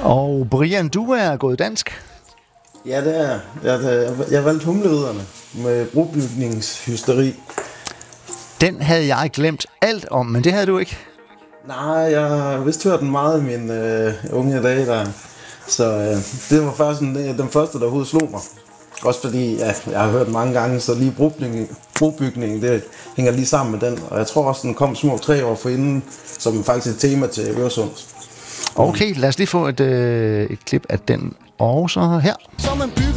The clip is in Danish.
Og Brian, du er gået dansk. Ja, det er jeg valgte Humleriderne med brobygningshysteri. Den havde jeg glemt alt om, men det havde du ikke. Nej, jeg har vist hørt den meget i mine unge dage der. Så det var faktisk den første, der overhovedet slog mig. Også fordi, ja, jeg har hørt mange gange, så lige brobygningen, det hænger lige sammen med den. Og jeg tror også, den kom små 3 år forinden, som faktisk et tema til Øresund. Okay, lad os lige få et klip af den. Og så her.